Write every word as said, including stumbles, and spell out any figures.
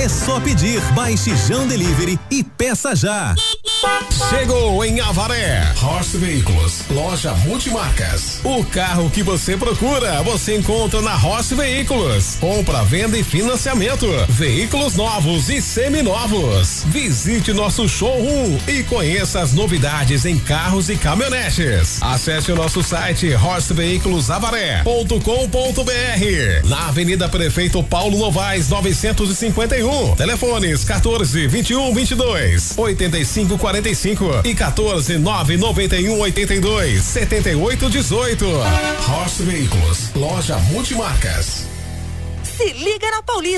É só pedir, baixe Jão Delivery e peça já. Chegou em Avaré, Horse Veículos, loja multimarcas. O carro que você procura, você encontra na Horse Veículos. Compra, venda e financiamento. Veículos novos e seminovos. Visite nosso showroom e conheça as novidades em carros e caminhonetes. Acesse o nosso site horse veículos avaré ponto com ponto br. Na Avenida Prefeito Paulo Novaes, novecentos e cinquenta e um. Telefones quatorze, vinte e um, vinte e dois, oitenta e cinco, quarenta e cinco e quatorze, nove, noventa e um, oitenta e dois, setenta e oito, dezoito. Horse Veículos, loja multimarcas. Se liga na Paulista.